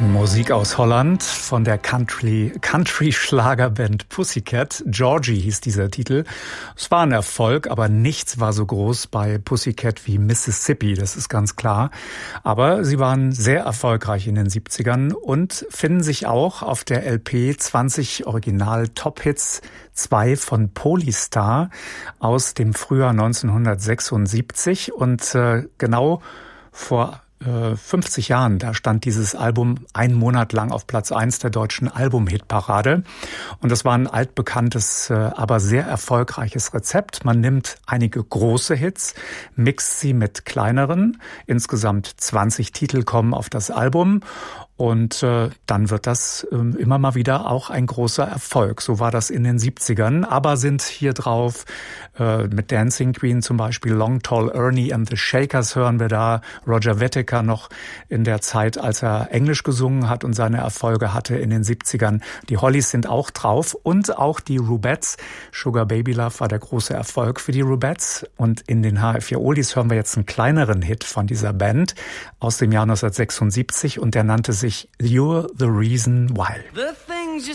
Musik aus Holland von der Country-Schlagerband Pussycat. Georgie hieß dieser Titel. Es war ein Erfolg, aber nichts war so groß bei Pussycat wie Mississippi, das ist ganz klar. Aber sie waren sehr erfolgreich in den 70ern und finden sich auch auf der LP 20 Original-Top-Hits 2 von Polystar aus dem Frühjahr 1976. Und genau vor 50 Jahren, da stand dieses Album einen Monat lang auf Platz 1 der deutschen Album-Hitparade. Und das war ein altbekanntes, aber sehr erfolgreiches Rezept. Man nimmt einige große Hits, mixt sie mit kleineren. Insgesamt 20 Titel kommen auf das Album. Und dann wird das immer mal wieder auch ein großer Erfolg. So war das in den 70ern. Aber sind hier drauf mit Dancing Queen zum Beispiel, Long Tall Ernie and the Shakers hören wir da. Roger Whittaker noch in der Zeit, als er Englisch gesungen hat und seine Erfolge hatte in den 70ern. Die Hollies sind auch drauf und auch die Rubettes. Sugar Baby Love war der große Erfolg für die Rubettes. Und in den HR4 Oldies hören wir jetzt einen kleineren Hit von dieser Band aus dem Jahr 1976 und der nannte sich You're the Reason Why.